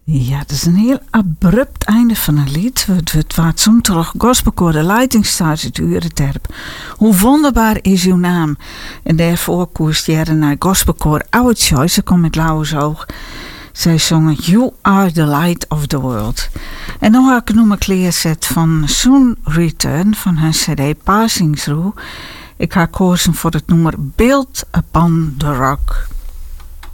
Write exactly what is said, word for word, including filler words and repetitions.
Ja, dat is een heel abrupt einde van een lied. Het, het waard zo'n terug gospelkoor de Leidingsstage uit Ureterp. Hoe wonderbaar is uw naam? En daarvoor koerst jaren naar gospelkoor Our Choice. Ze komt met Lauwersoog. Zij zongen You Are the Light of the World. En dan ga ik een nummer kleerzet van Soon Return van hun cd Passing Through. Ik ga kozen voor het nummer Built Upon the Rock.